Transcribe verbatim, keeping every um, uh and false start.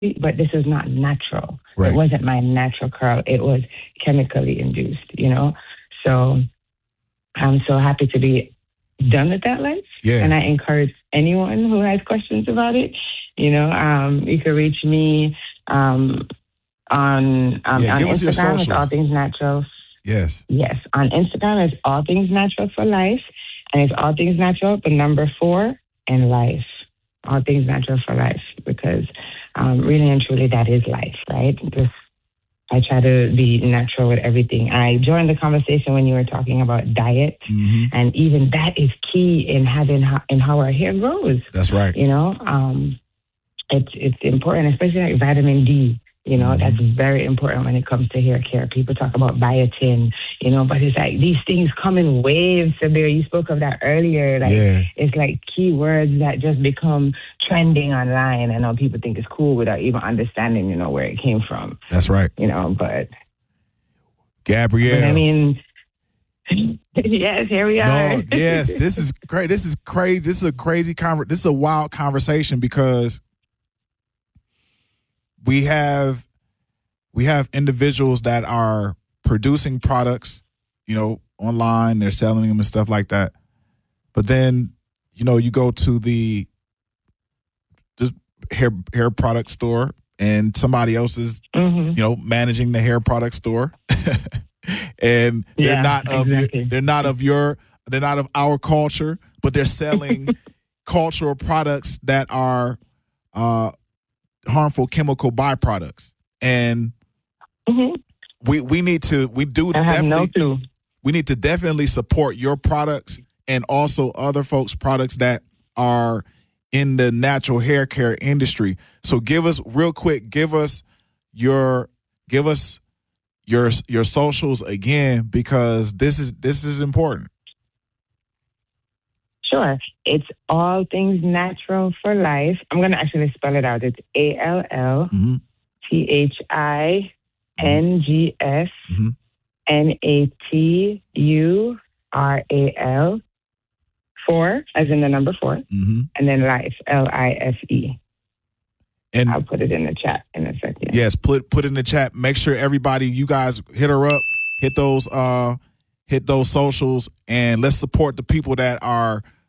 but this is not natural. Right. It wasn't my natural curl. It was chemically induced, you know? So I'm so happy to be done with that life. Yeah. And I encourage anyone who has questions about it, you know, um, you can reach me um, on um, Yeah, on give us your Instagram. It's All socials. Things Natural. Yes. Yes. On Instagram, it's All Things Natural for Life. And it's All Things Natural, the number four, and life. All Things Natural for Life. Because um, really and truly, that is life, right? Just I try to be natural with everything. I joined the conversation when you were talking about diet, Mm-hmm. and even that is key in having how, in how our hair grows. That's right. You know, um, it's it's important, especially like vitamin D. You know, Mhm. that's very important when it comes to hair care. People talk about biotin, you know, but it's like these things come in waves, Sabir. You spoke of that earlier. Like, Yeah. it's like keywords that just become trending online. I know people think it's cool without even understanding, you know, where it came from, That's right. you know, but, Gabrielle. but I mean, yes, here we are. No, yes, this is great. This is crazy. This is a crazy conver- This is a wild conversation because we have we have individuals that are producing products, you know, online. They're selling them and stuff like that. But then, you know, you go to the just hair hair product store, and somebody else is, Mhm. you know, managing the hair product store, and they're Yeah, not of exactly. your, they're not of your they're not of our culture, but they're selling cultural products that are uh, harmful chemical byproducts, and Mhm. we we need to we do I have no definitely clue. we need to definitely support your products and also other folks' products that are in the natural hair care industry. So give us real quick, give us your give us your your socials again, because this is this is important. Sure. It's All Things Natural for Life. I'm going to actually spell it out. It's A L L Mm-hmm. T H I N G S Mm-hmm. N A T U R A L, four, as in the number four, Mm-hmm. and then life, L I F E. And I'll put it in the chat in a second. yes, put put in the chat. Make sure everybody, you guys, hit her up, hit those uh, hit those socials, and let's support the people that are